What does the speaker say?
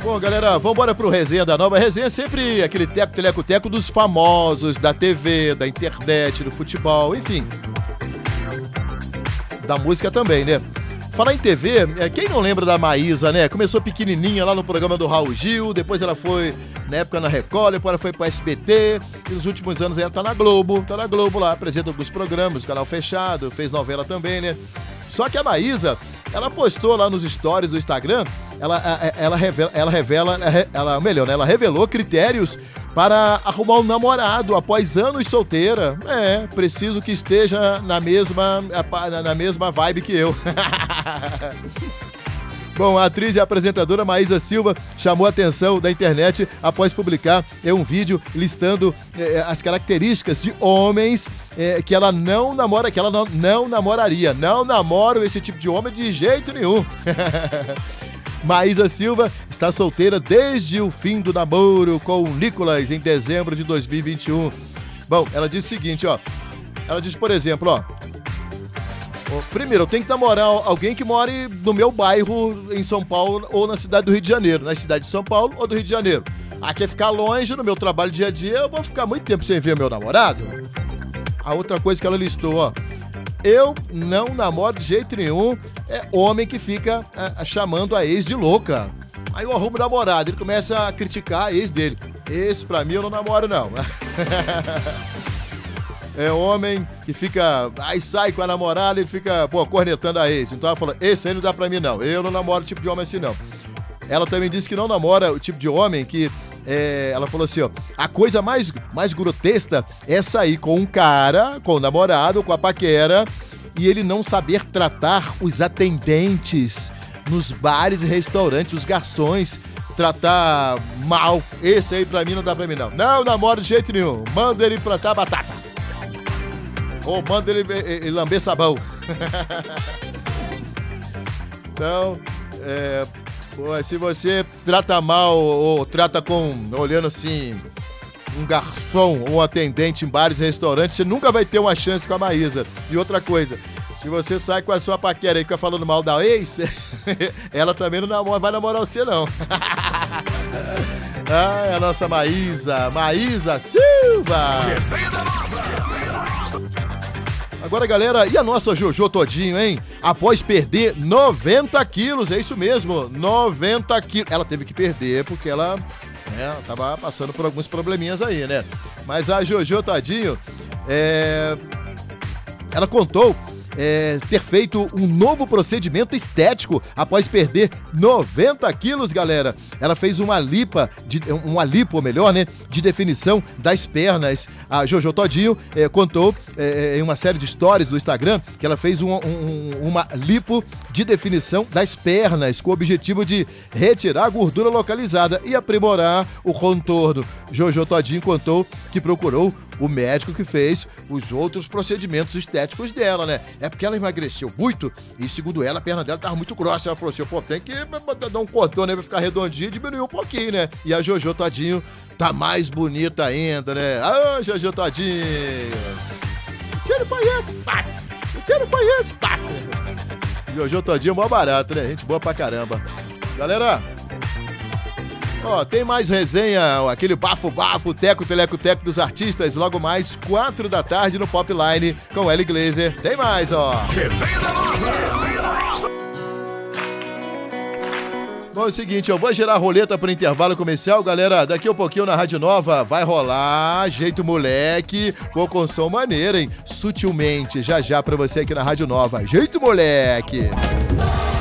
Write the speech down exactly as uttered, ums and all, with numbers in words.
Bom, galera, vambora pro Resenha da Nova. Resenha é sempre aquele teco, teleco, teco dos famosos, da T V, da internet, do futebol, enfim. Da música também, né? Falar em T V, quem não lembra da Maísa, né? Começou pequenininha lá no programa do Raul Gil, depois ela foi, na época, na Record, depois ela foi pro S B T, e nos últimos anos ela tá na Globo, tá na Globo lá, apresenta alguns programas, canal fechado, fez novela também, né? Só que a Maísa, ela postou lá nos stories do Instagram, ela, ela revela, ela revela, ela, melhor, né? Ela revelou critérios para arrumar um namorado após anos solteira. É, preciso que esteja na mesma, na mesma vibe que eu. Bom, a atriz e apresentadora Maísa Silva chamou a atenção da internet após publicar é, um vídeo listando é, as características de homens é, que ela não namora, que ela não, não namoraria. Não namoro esse tipo de homem de jeito nenhum. Maísa Silva está solteira desde o fim do namoro com o Nicolas em dezembro de dois mil e vinte e um. Bom, ela diz o seguinte, ó. Ela diz, por exemplo, ó. Primeiro, eu tenho que namorar alguém que more no meu bairro em São Paulo ou na cidade do Rio de Janeiro. Na cidade de São Paulo ou do Rio de Janeiro. Ah, quer ficar longe no meu trabalho dia a dia, eu vou ficar muito tempo sem ver meu namorado. A outra coisa que ela listou, ó. Eu não namoro de jeito nenhum é homem que fica é, chamando a ex de louca. Aí eu arrumo namorado, ele começa a criticar a ex dele. Esse pra mim eu não namoro não. É homem que fica, aí sai com a namorada e fica, pô, cornetando a ex. Então ela falou, esse aí não dá pra mim não, eu não namoro o tipo de homem assim não. Ela também disse que não namora o tipo de homem que, é, ela falou assim, ó, a coisa mais, mais grotesca é sair com um cara, com o namorado, com a paquera, e ele não saber tratar os atendentes nos bares e restaurantes, os garçons, tratar mal. Esse aí pra mim não dá pra mim não. Não namoro de jeito nenhum, manda ele plantar batata. Ou manda ele, ele, ele lamber sabão. Então, é, pô, se você trata mal ou, ou trata com, olhando assim, um garçom ou um atendente em bares e restaurantes, você nunca vai ter uma chance com a Maísa. E outra coisa, se você sai com a sua paquera e fica falando mal da ex, ela também não namora, vai namorar você não. Ah, é a nossa Maísa, Maísa Silva. Agora, galera, e a nossa Jojo Todinho, hein? Após perder noventa quilos, é isso mesmo, noventa quilos. Ela teve que perder porque ela, né, tava passando por alguns probleminhas aí, né? Mas a Jojo Todinho, é... ela contou é, ter feito um novo procedimento estético após perder noventa quilos, galera. Ela fez uma lipa, de, uma lipo, melhor, né, de definição das pernas. A Jojo Todinho é, contou é, em uma série de stories do Instagram que ela fez um, um, uma lipo de definição das pernas com o objetivo de retirar a gordura localizada e aprimorar o contorno. Jojo Todinho contou que procurou o médico que fez os outros procedimentos estéticos dela, né? É porque ela emagreceu muito e, segundo ela, a perna dela tava muito grossa. Ela falou assim, pô, tem que dar um contorno, né, pra ficar redondinho e diminuir um pouquinho, né? E a Jojo Todinho tá mais bonita ainda, né? Ah, Jojo Todinho! O que ele foi esse? Pá! O que ele foi esse? Pá! Jojo Todinho é mó barato, né? Gente boa pra caramba. Galera, ó, tem mais resenha, aquele bafo-bafo, teco, teleco, teco dos artistas, logo mais, quatro da tarde no Popline com Ellie Glazer. Tem mais, ó. Resenha da Nova! Bom, é o seguinte, eu vou gerar a roleta pro intervalo comercial, galera. Daqui a um pouquinho na Rádio Nova vai rolar Jeito Moleque, pô, com som maneiro, hein? Sutilmente, já já pra você aqui na Rádio Nova. Jeito Moleque!